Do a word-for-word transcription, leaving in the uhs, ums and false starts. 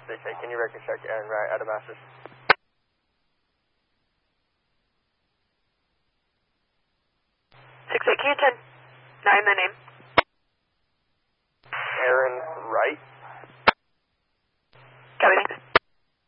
They say, can you record check Aaron Wright out of Masters? six eight, can you ten? Nine, the name. Aaron Wright.